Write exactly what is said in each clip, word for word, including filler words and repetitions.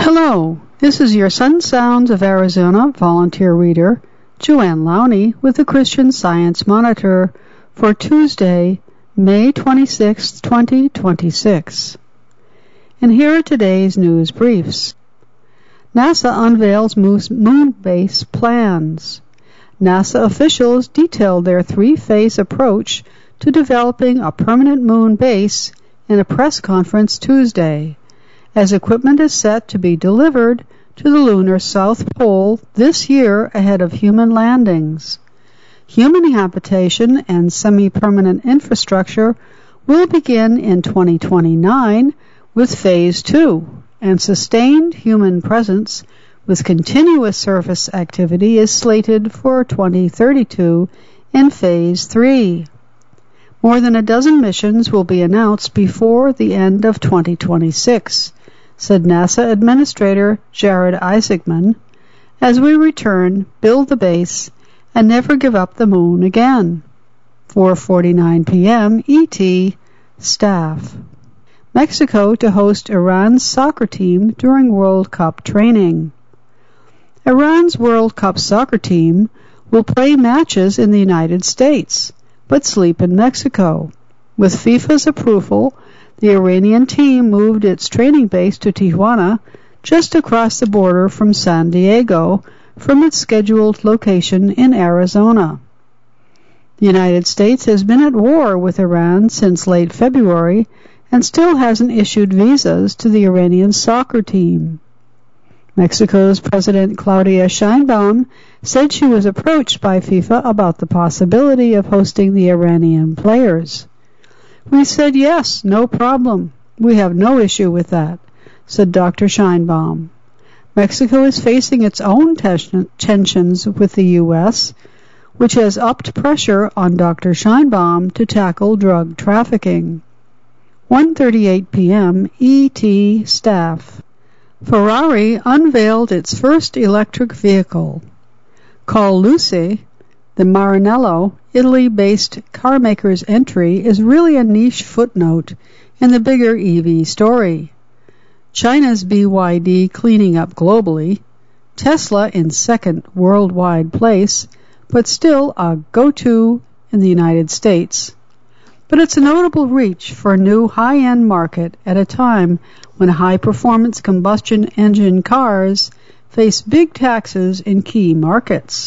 Hello, this is your Sun Sounds of Arizona volunteer reader, Joanne Lowney, with the Christian Science Monitor for Tuesday, May twenty-sixth, twenty twenty-six. And here are today's news briefs. NASA unveils moon base plans. NASA officials detailed their three-phase approach to developing a permanent moon base in a press conference Tuesday, as equipment is set to be delivered to the lunar South Pole this year ahead of human landings. Human habitation and semi-permanent infrastructure will begin in twenty twenty-nine with Phase two, and sustained human presence with continuous surface activity is slated for twenty thirty-two in Phase three. More than a dozen missions will be announced before the end of twenty twenty-six, said NASA Administrator Jared Isaacman, as we return, build the base, and never give up the moon again. four forty-nine p.m. E T, staff. Mexico to host Iran's soccer team during World Cup training. Iran's World Cup soccer team will play matches in the United States, but sleep in Mexico. With FIFA's approval, the Iranian team moved its training base to Tijuana, just across the border from San Diego, from its scheduled location in Arizona. The United States has been at war with Iran since late February and still hasn't issued visas to the Iranian soccer team. Mexico's President Claudia Sheinbaum said she was approached by FIFA about the possibility of hosting the Iranian players. We said yes, no problem. We have no issue with that, said Doctor Sheinbaum. Mexico is facing its own tensions with the U S, which has upped pressure on Doctor Sheinbaum to tackle drug trafficking. one thirty-eight p.m. E T, staff. Ferrari unveiled its first electric vehicle. Called Luce, the Maranello, Italy-based carmaker's entry is really a niche footnote in the bigger E V story. China's B Y D cleaning up globally, Tesla in second worldwide place, but still a go-to in the United States. But it's a notable reach for a new high-end market at a time when high-performance combustion engine cars face big taxes in key markets.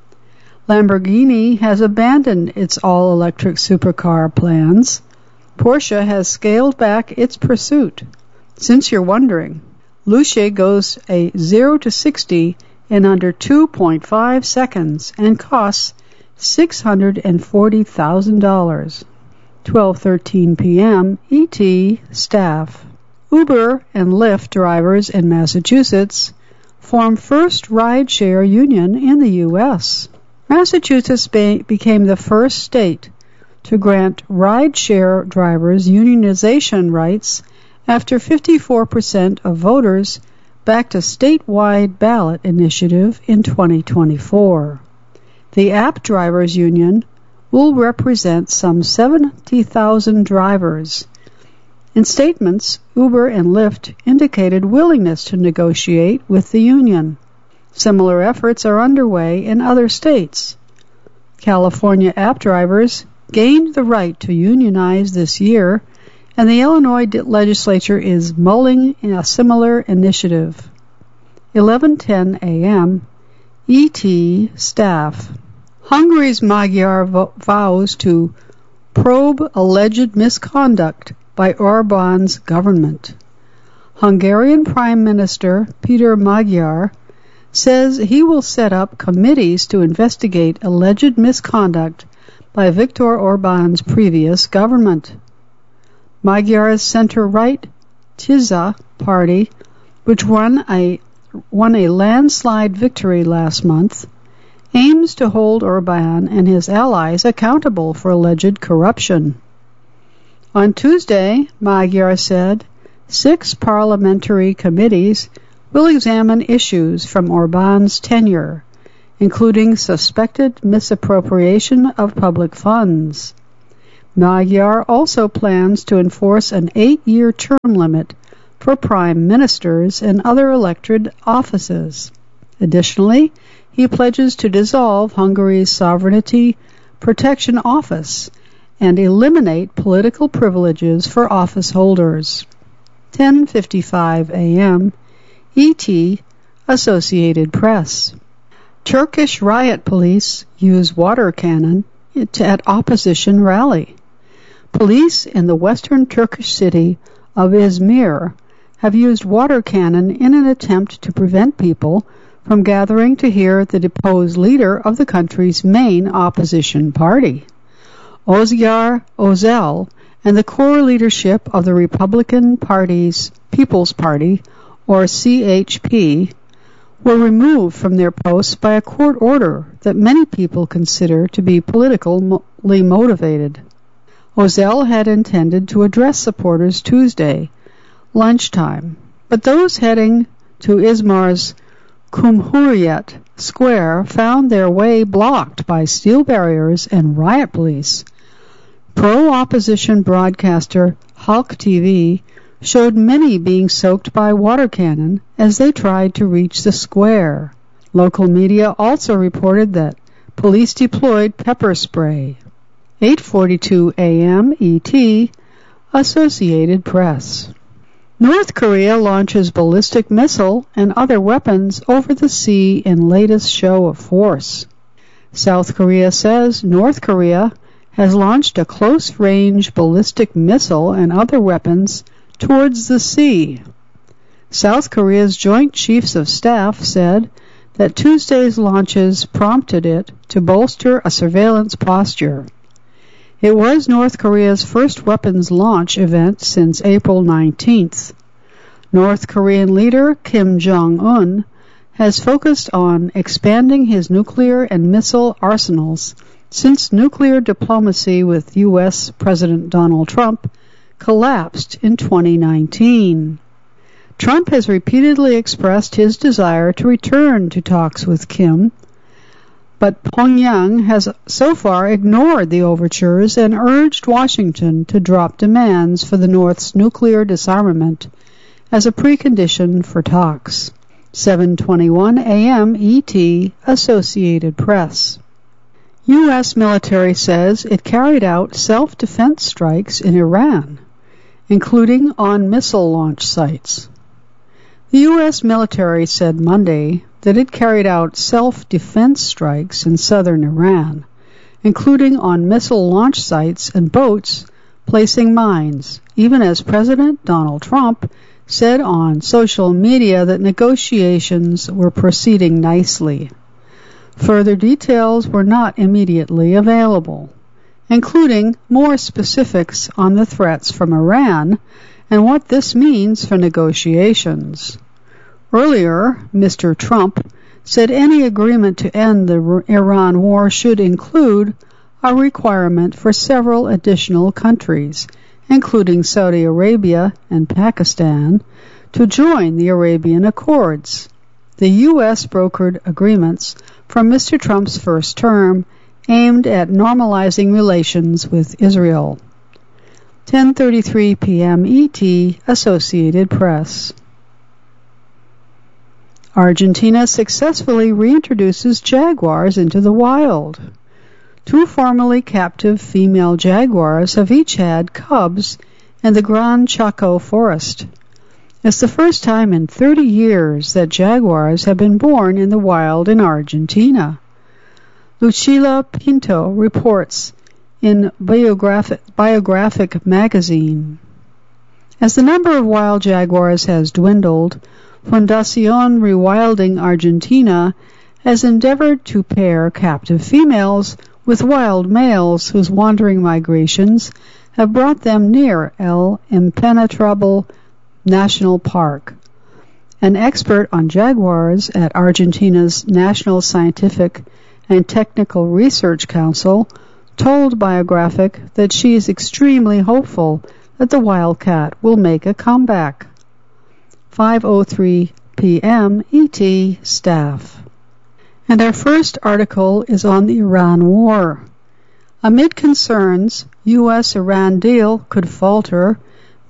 Lamborghini has abandoned its all-electric supercar plans. Porsche has scaled back its pursuit. Since you're wondering, Luce goes a zero to sixty in under two point five seconds and costs six hundred forty thousand dollars. twelve thirteen p.m. E T, staff. Uber and Lyft drivers in Massachusetts form first ride-share union in the U S Massachusetts be- became the first state to grant ride-share drivers unionization rights after fifty-four percent of voters backed a statewide ballot initiative in twenty twenty-four. The App Drivers Union will represent some seventy thousand drivers. In statements, Uber and Lyft indicated willingness to negotiate with the union. Similar efforts are underway in other states. California app drivers gained the right to unionize this year, and the Illinois legislature is mulling a similar initiative. eleven ten a.m. E T, staff. Hungary's Magyar vo- vows to probe alleged misconduct by Orbán's government. Hungarian Prime Minister Peter Magyar says he will set up committees to investigate alleged misconduct by Viktor Orbán's previous government. Magyar's center-right Tisza party, which won a, won a landslide victory last month, aims to hold Orbán and his allies accountable for alleged corruption. On Tuesday, Magyar said, six parliamentary committees will examine issues from Orbán's tenure, including suspected misappropriation of public funds. Magyar also plans to enforce an eight-year term limit for prime ministers and other elected offices. Additionally, he pledges to dissolve Hungary's Sovereignty Protection Office and eliminate political privileges for office holders. ten fifty-five a.m. E T, Associated Press. Turkish riot police use water cannon at opposition rally. Police in the western Turkish city of Izmir have used water cannon in an attempt to prevent people from gathering to hear the deposed leader of the country's main opposition party. Özgür Özel and the core leadership of the Republican Party's People's Party, or C H P, were removed from their posts by a court order that many people consider to be politically motivated. Özel had intended to address supporters Tuesday lunchtime, but those heading to Izmir's Cumhuriyet Square found their way blocked by steel barriers and riot police. Pro-opposition broadcaster Halk T V showed many being soaked by water cannon as they tried to reach the square. Local media also reported that police deployed pepper spray. eight forty-two a.m. E T, Associated Press. North Korea launches ballistic missile and other weapons over the sea in latest show of force. South Korea says North Korea has launched a close-range ballistic missile and other weapons towards the sea. South Korea's Joint Chiefs of Staff said that Tuesday's launches prompted it to bolster a surveillance posture. It was North Korea's first weapons launch event since April nineteenth. North Korean leader Kim Jong-un has focused on expanding his nuclear and missile arsenals since nuclear diplomacy with U S President Donald Trump collapsed in twenty nineteen. Trump has repeatedly expressed his desire to return to talks with Kim, but Pyongyang has so far ignored the overtures and urged Washington to drop demands for the North's nuclear disarmament as a precondition for talks. seven twenty-one a.m. E T, Associated Press. U S military says it carried out self-defense strikes in Iran, including on missile launch sites. The U S military said Monday that it carried out self-defense strikes in southern Iran, including on missile launch sites and boats placing mines, even as President Donald Trump said on social media that negotiations were proceeding nicely. Further details were not immediately available, including more specifics on the threats from Iran and what this means for negotiations. Earlier, Mister Trump said any agreement to end the Iran war should include a requirement for several additional countries, including Saudi Arabia and Pakistan, to join the Arabian Accords. The U S brokered agreements from Mister Trump's first term aimed at normalizing relations with Israel. ten thirty-three p.m. E T, Associated Press. Argentina successfully reintroduces jaguars into the wild. Two formerly captive female jaguars have each had cubs in the Gran Chaco forest. It's the first time in thirty years that jaguars have been born in the wild in Argentina. Lucila Pinto reports in Biographic, Biographic magazine. As the number of wild jaguars has dwindled, Fundación Rewilding Argentina has endeavored to pair captive females with wild males whose wandering migrations have brought them near El Impenetrable National Park. An expert on jaguars at Argentina's National Scientific and Technical Research Council told Biographic that she is extremely hopeful that the wildcat will make a comeback. five oh three p.m. E T, Staff. And our first article is on the Iran war. Amid concerns U S Iran deal could falter,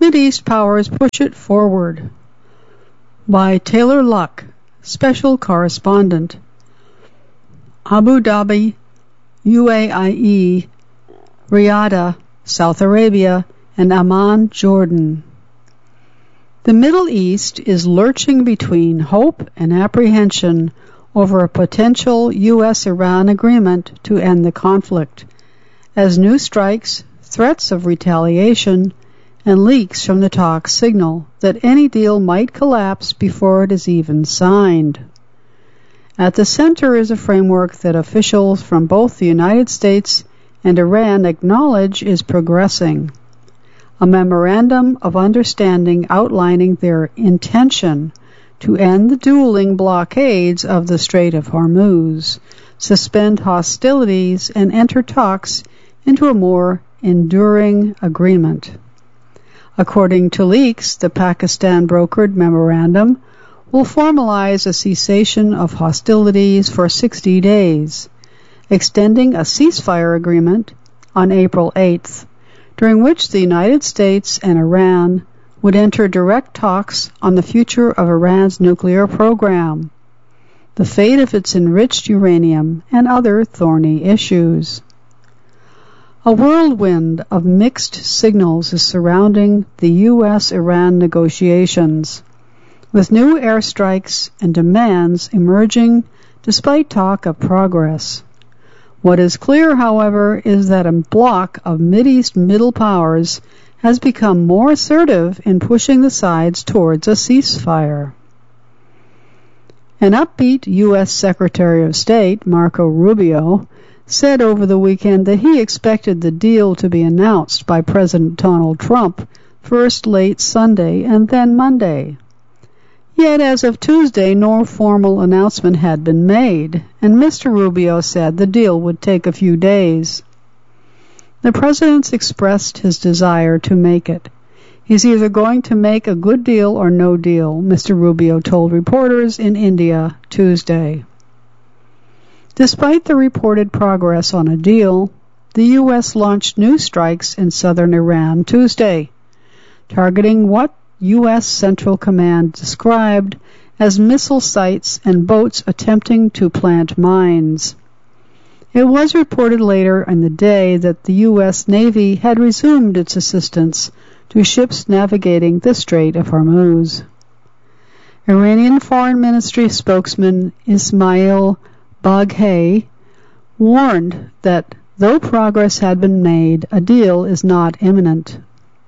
Mideast powers push it forward. By Taylor Luck, Special Correspondent. Abu Dhabi, U A E, Riyadh, Saudi Arabia, and Amman, Jordan. The Middle East is lurching between hope and apprehension over a potential U S Iran agreement to end the conflict, as new strikes, threats of retaliation, and leaks from the talks signal that any deal might collapse before it is even signed. At the center is a framework that officials from both the United States and Iran acknowledge is progressing. A memorandum of understanding outlining their intention to end the dueling blockades of the Strait of Hormuz, suspend hostilities, and enter talks into a more enduring agreement. According to leaks, the Pakistan-brokered memorandum will formalize a cessation of hostilities for sixty days, extending a ceasefire agreement on April eighth, during which the United States and Iran would enter direct talks on the future of Iran's nuclear program, the fate of its enriched uranium, and other thorny issues. A whirlwind of mixed signals is surrounding the U S Iran negotiations, with new airstrikes and demands emerging despite talk of progress. What is clear, however, is that a bloc of Mideast middle powers has become more assertive in pushing the sides towards a ceasefire. An upbeat U S Secretary of State, Marco Rubio, said over the weekend that he expected the deal to be announced by President Donald Trump first late Sunday and then Monday. Yet as of Tuesday, no formal announcement had been made, and Mister Rubio said the deal would take a few days. The president expressed his desire to make it. He's either going to make a good deal or no deal, Mister Rubio told reporters in India Tuesday. Despite the reported progress on a deal, the U S launched new strikes in southern Iran Tuesday, targeting what U S Central Command described as missile sites and boats attempting to plant mines. It was reported later in the day that the U S Navy had resumed its assistance to ships navigating the Strait of Hormuz. Iranian Foreign Ministry spokesman Ismail Baghei warned that though progress had been made, a deal is not imminent.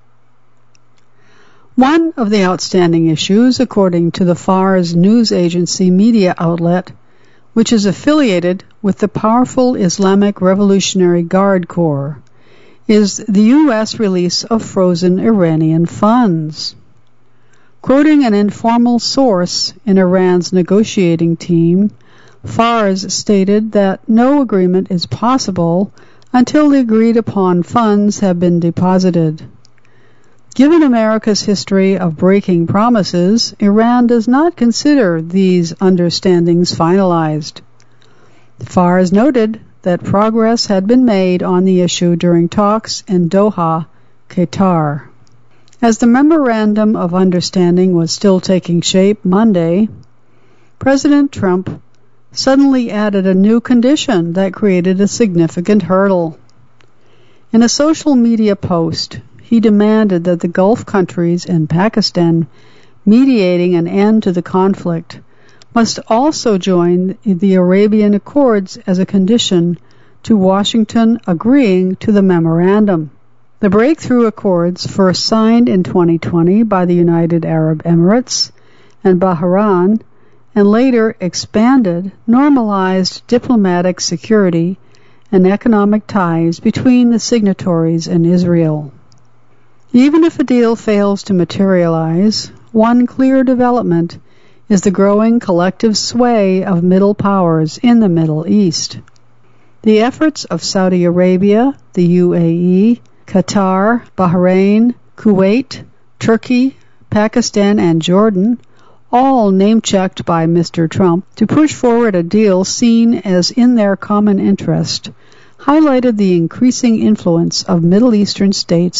One of the outstanding issues, according to the Fars news agency media outlet, which is affiliated with the powerful Islamic Revolutionary Guard Corps, is the U S release of frozen Iranian funds. Quoting an informal source in Iran's negotiating team, Fars stated that no agreement is possible until the agreed-upon funds have been deposited. Given America's history of breaking promises, Iran does not consider these understandings finalized. Fars noted that progress had been made on the issue during talks in Doha, Qatar. As the Memorandum of Understanding was still taking shape Monday, President Trump suddenly added a new condition that created a significant hurdle. In a social media post, he demanded that the Gulf countries and Pakistan mediating an end to the conflict must also join the Arabian Accords as a condition to Washington agreeing to the memorandum. The Breakthrough Accords, first signed in twenty twenty by the United Arab Emirates and Bahrain, and later expanded, normalized diplomatic security and economic ties between the signatories and Israel. Even if a deal fails to materialize, one clear development is the growing collective sway of middle powers in the Middle East. The efforts of Saudi Arabia, the U A E, Qatar, Bahrain, Kuwait, Turkey, Pakistan, and Jordan, all name-checked by Mister Trump to push forward a deal seen as in their common interest, highlighted the increasing influence of Middle Eastern states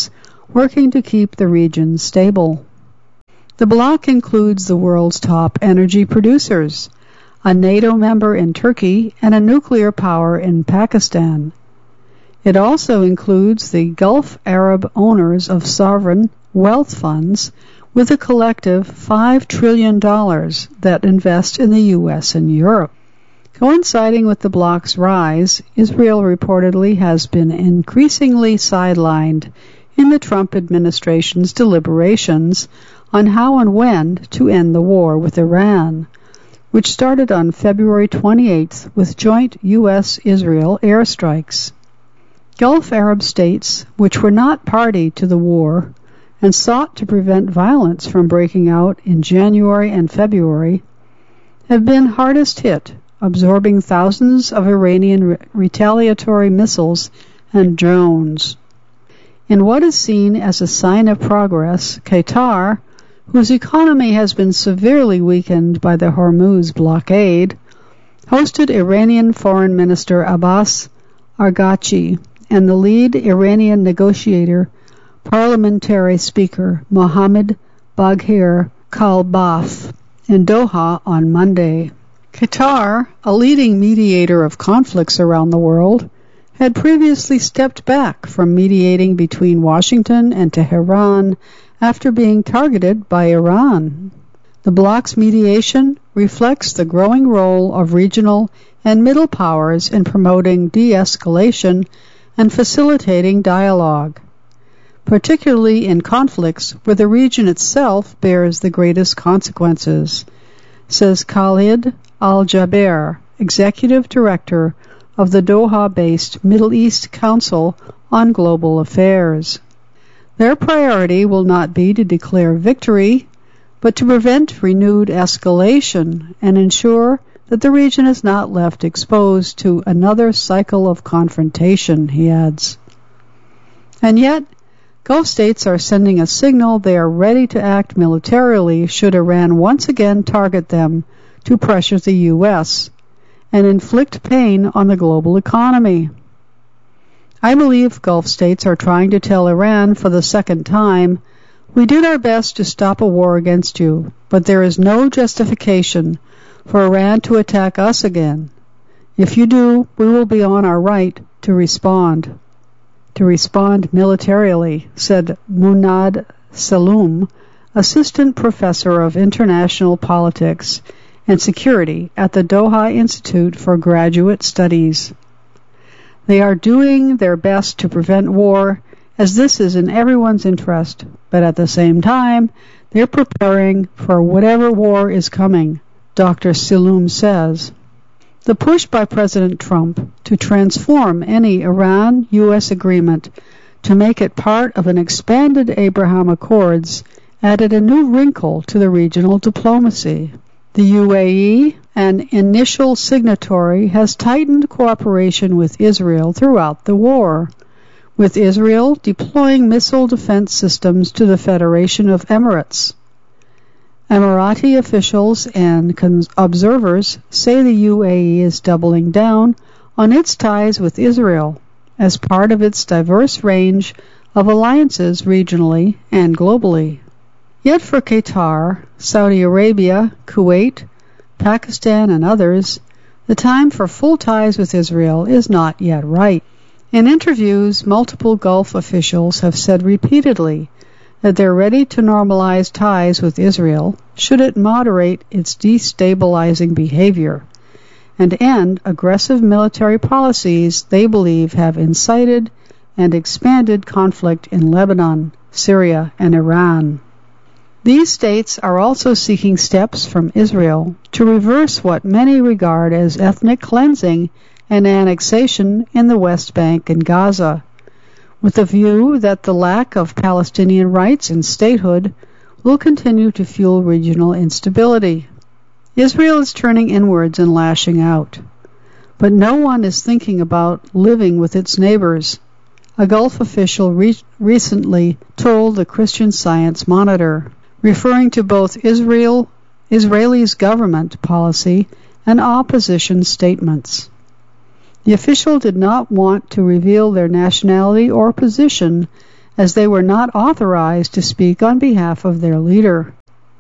working to keep the region stable. The bloc includes the world's top energy producers, a NATO member in Turkey, and a nuclear power in Pakistan. It also includes the Gulf Arab owners of sovereign wealth funds with a collective five trillion dollars that invest in the U S and Europe. Coinciding with the bloc's rise, Israel reportedly has been increasingly sidelined in the Trump administration's deliberations on how and when to end the war with Iran, which started on February twenty-eighth with joint U S Israel airstrikes. Gulf Arab states, which were not party to the war and sought to prevent violence from breaking out in January and February, have been hardest hit, absorbing thousands of Iranian re- retaliatory missiles and drones. In what is seen as a sign of progress, Qatar, whose economy has been severely weakened by the Hormuz blockade, hosted Iranian Foreign Minister Abbas Araghchi and the lead Iranian negotiator, Parliamentary Speaker Mohammad Bagher Kalbaf in Doha on Monday. Qatar, a leading mediator of conflicts around the world, had previously stepped back from mediating between Washington and Tehran after being targeted by Iran. The bloc's mediation reflects the growing role of regional and middle powers in promoting de-escalation and facilitating dialogue, particularly in conflicts where the region itself bears the greatest consequences, says Khalid Al-Jaber, Executive Director of the Doha-based Middle East Council on Global Affairs. Their priority will not be to declare victory, but to prevent renewed escalation and ensure that the region is not left exposed to another cycle of confrontation, he adds. And yet, Gulf states are sending a signal they are ready to act militarily should Iran once again target them to pressure the U S and inflict pain on the global economy. I believe Gulf states are trying to tell Iran for the second time, we did our best to stop a war against you, but there is no justification for Iran to attack us again. If you do, we will be on our right to respond. To respond militarily, said Munad Saloom, Assistant Professor of International Politics and Security at the Doha Institute for Graduate Studies. They are doing their best to prevent war, as this is in everyone's interest, but at the same time, they're preparing for whatever war is coming, Doctor Saloom says. The push by President Trump to transform any Iran-U S agreement to make it part of an expanded Abraham Accords added a new wrinkle to the regional diplomacy. The U A E, an initial signatory, has tightened cooperation with Israel throughout the war, with Israel deploying missile defense systems to the Federation of Emirates. Emirati officials and cons- observers say the U A E is doubling down on its ties with Israel as part of its diverse range of alliances regionally and globally. Yet for Qatar, Saudi Arabia, Kuwait, Pakistan, and others, the time for full ties with Israel is not yet right. In interviews, multiple Gulf officials have said repeatedly that they're ready to normalize ties with Israel should it moderate its destabilizing behavior and end aggressive military policies they believe have incited and expanded conflict in Lebanon, Syria, and Iran. These states are also seeking steps from Israel to reverse what many regard as ethnic cleansing and annexation in the West Bank and Gaza, with the view that the lack of Palestinian rights and statehood will continue to fuel regional instability. Israel is turning inwards and lashing out, but no one is thinking about living with its neighbors, a Gulf official re- recently told the Christian Science Monitor, referring to both Israel, Israeli's government policy and opposition statements. The official did not want to reveal their nationality or position as they were not authorized to speak on behalf of their leader.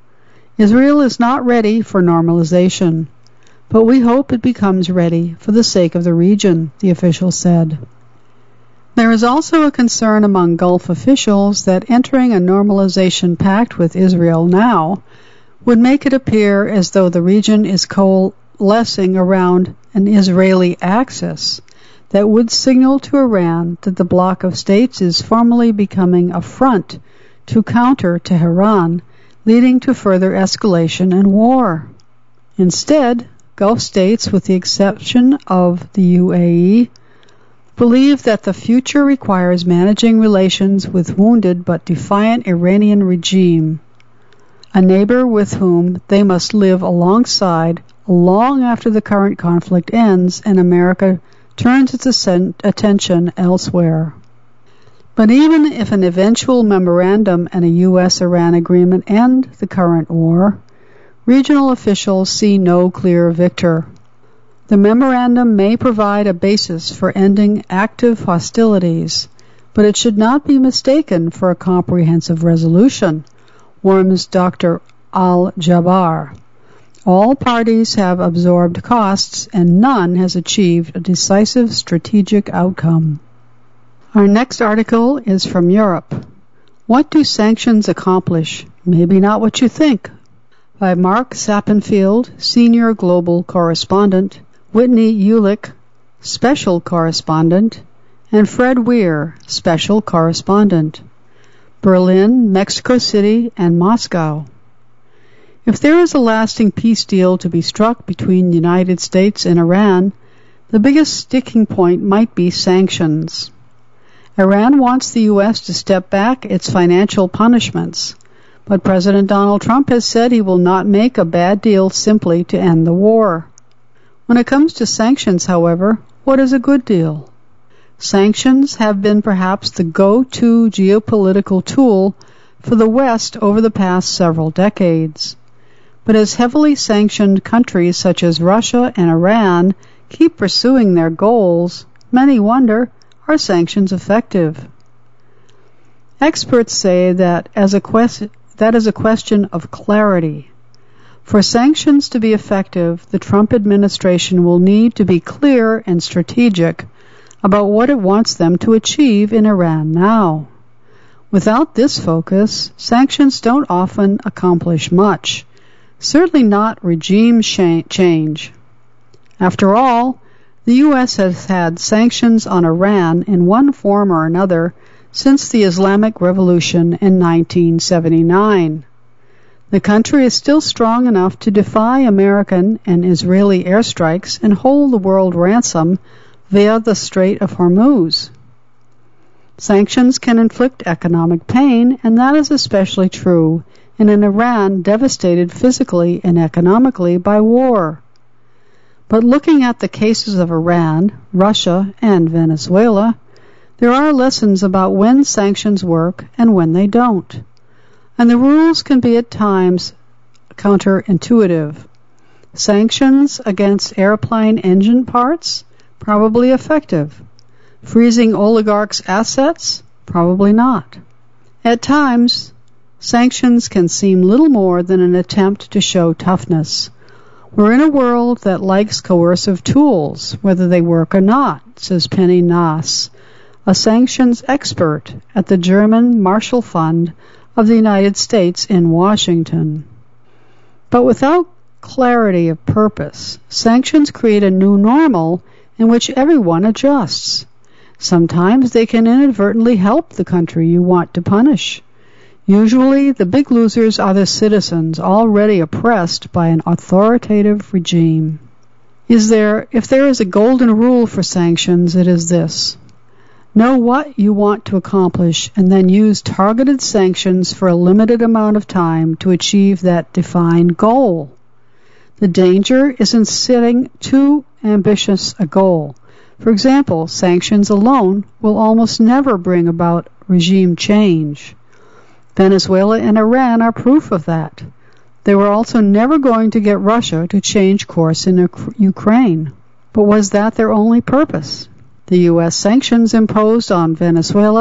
Israel is not ready for normalization, but we hope it becomes ready for the sake of the region, the official said. There is also a concern among Gulf officials that entering a normalization pact with Israel now would make it appear as though the region is coalescing around an Israeli axis that would signal to Iran that the bloc of states is formally becoming a front to counter Tehran, leading to further escalation and war. Instead, Gulf states, with the exception of the U A E, believe that the future requires managing relations with wounded but defiant Iranian regime, a neighbor with whom they must live alongside long after the current conflict ends and America turns its attention elsewhere. But even if an eventual memorandum and a U S Iran agreement end the current war, regional officials see no clear victor. The memorandum may provide a basis for ending active hostilities, but it should not be mistaken for a comprehensive resolution, warns Doctor Al-Jabbar. All parties have absorbed costs, and none has achieved a decisive strategic outcome. Our next article is from Europe. What do sanctions accomplish? Maybe not what you think. By Mark Sappenfield, Senior Global Correspondent, Whitney Ulick, Special Correspondent, and Fred Weir, Special Correspondent. Berlin, Mexico City, and Moscow. If there is a lasting peace deal to be struck between the United States and Iran, the biggest sticking point might be sanctions. Iran wants the U S to step back its financial punishments, but President Donald Trump has said he will not make a bad deal simply to end the war. When it comes to sanctions, however, what is a good deal? Sanctions have been perhaps the go-to geopolitical tool for the West over the past several decades. But as heavily sanctioned countries such as Russia and Iran keep pursuing their goals, many wonder, are sanctions effective? Experts say that as a quest- that is a question of clarity. For sanctions to be effective, the Trump administration will need to be clear and strategic about what it wants them to achieve in Iran now. Without this focus, sanctions don't often accomplish much, certainly not regime change. After all, the U S has had sanctions on Iran in one form or another since the Islamic Revolution in nineteen seventy-nine. The country is still strong enough to defy American and Israeli airstrikes and hold the world ransom via the Strait of Hormuz. Sanctions can inflict economic pain, and that is especially true in an Iran devastated physically and economically by war. But looking at the cases of Iran, Russia, and Venezuela, there are lessons about when sanctions work and when they don't. And the rules can be at times counterintuitive. Sanctions against airplane engine parts? Probably effective. Freezing oligarchs' assets? Probably not. At times, sanctions can seem little more than an attempt to show toughness. We're in a world that likes coercive tools, whether they work or not, says Penny Nass, a sanctions expert at the German Marshall Fund of the United States in Washington. But without clarity of purpose, sanctions create a new normal in which everyone adjusts. Sometimes they can inadvertently help the country you want to punish. Usually, the big losers are the citizens already oppressed by an authoritative regime. Is there, if there is a golden rule for sanctions, it is this. Know what you want to accomplish and then use targeted sanctions for a limited amount of time to achieve that defined goal. The danger is in setting too ambitious a goal. For example, sanctions alone will almost never bring about regime change. Venezuela and Iran are proof of that. They were also never going to get Russia to change course in Ukraine. But was that their only purpose? The U S sanctions imposed on Venezuela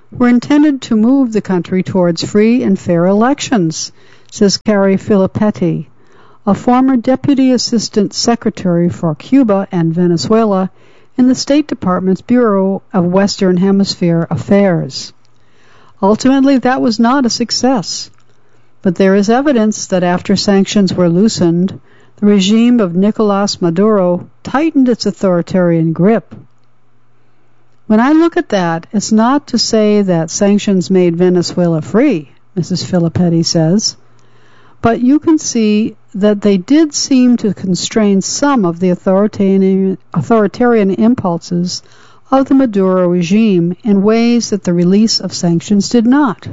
were intended to move the country towards free and fair elections, says Carrie Filippetti, a former Deputy Assistant Secretary for Cuba and Venezuela in the State Department's Bureau of Western Hemisphere Affairs. Ultimately, that was not a success, but there is evidence that after sanctions were loosened, the regime of Nicolas Maduro tightened its authoritarian grip. When I look at that, it's not to say that sanctions made Venezuela free, Missus Filippetti says, but you can see that they did seem to constrain some of the authoritarian, authoritarian impulses of the Maduro regime in ways that the release of sanctions did not.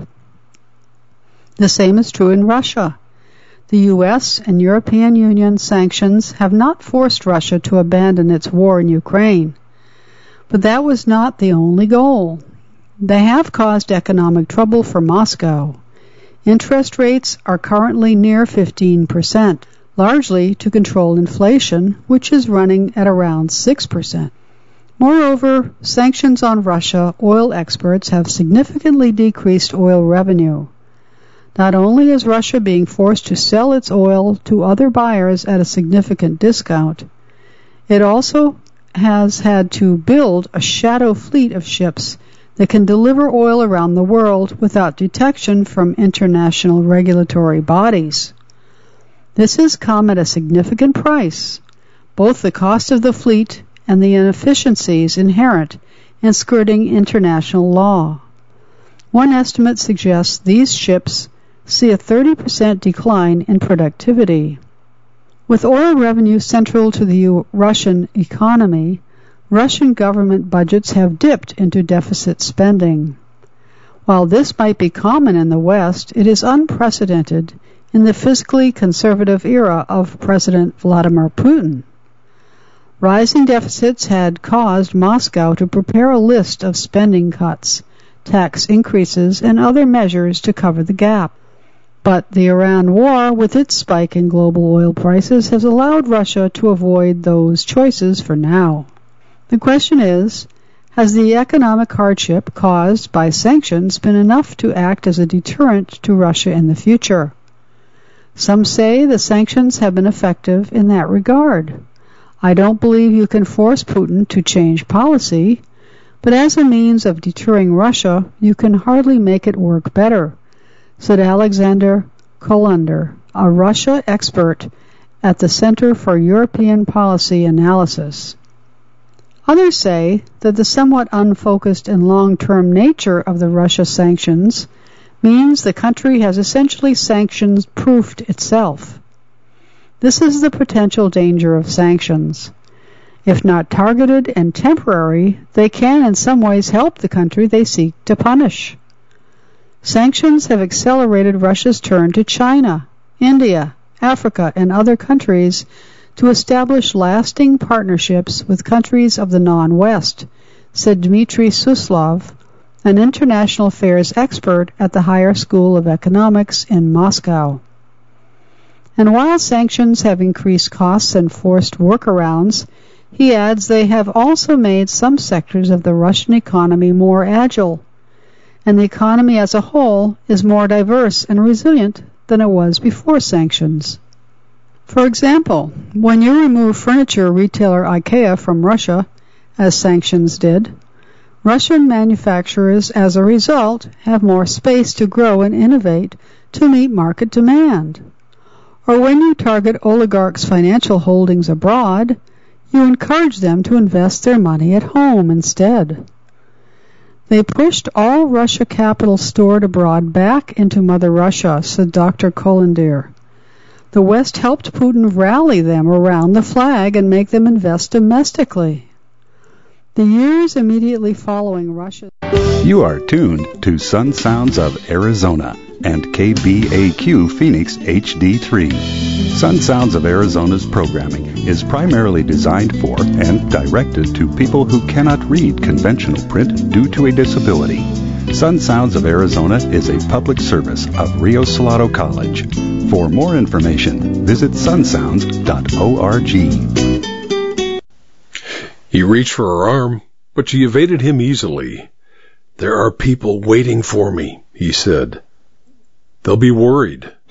The same is true in Russia. The U S and European Union sanctions have not forced Russia to abandon its war in Ukraine, but that was not the only goal. They have caused economic trouble for Moscow. Interest rates are currently near fifteen percent, largely to control inflation, which is running at around six percent. Moreover, sanctions on Russia oil exports have significantly decreased oil revenue. Not only is Russia being forced to sell its oil to other buyers at a significant discount, it also has had to build a shadow fleet of ships that can deliver oil around the world without detection from international regulatory bodies. This has come at a significant price, both the cost of the fleet and the inefficiencies inherent in skirting international law. One estimate suggests these ships see a thirty percent decline in productivity. With oil revenue central to the U- Russian economy, Russian government budgets have dipped into deficit spending. While this might be common in the West, it is unprecedented in the fiscally conservative era of President Vladimir Putin. Rising deficits had caused Moscow to prepare a list of spending cuts, tax increases, and other measures to cover the gap. But the Iran war, with its spike in global oil prices, has allowed Russia to avoid those choices for now. The question is, has the economic hardship caused by sanctions been enough to act as a deterrent to Russia in the future? Some say the sanctions have been effective in that regard. I don't believe you can force Putin to change policy, but as a means of deterring Russia, you can hardly make it work better, said Alexander Kolander, a Russia expert at the Center for European Policy Analysis. Others say that the somewhat unfocused and long-term nature of the Russia sanctions means the country has essentially sanctions-proofed itself. This is the potential danger of sanctions. If not targeted and temporary, they can in some ways help the country they seek to punish. Sanctions have accelerated Russia's turn to China, India, Africa, and other countries to establish lasting partnerships with countries of the non-West, said Dmitry Suslov, an international affairs expert at the Higher School of Economics in Moscow. And while sanctions have increased costs and forced workarounds, he adds they have also made some sectors of the Russian economy more agile, and the economy as a whole is more diverse and resilient than it was before sanctions. For example, when you remove furniture retailer IKEA from Russia, as sanctions did, Russian manufacturers, as a result, have more space to grow and innovate to meet market demand. Or when you target oligarchs' financial holdings abroad, you encourage them to invest their money at home instead. They pushed all Russia capital stored abroad back into Mother Russia, said Doctor Kolandir. The West helped Putin rally them around the flag and make them invest domestically. The years immediately following Russia... You are tuned to Sun Sounds of Arizona and K B A Q Phoenix H D three. Sun Sounds of Arizona's programming is primarily designed for and directed to people who cannot read conventional print due to a disability. Sun Sounds of Arizona is a public service of Rio Salado College. For more information, visit sun sounds dot org. He reached for her arm, but she evaded him easily. "There are people waiting for me," he said. "They'll be worried.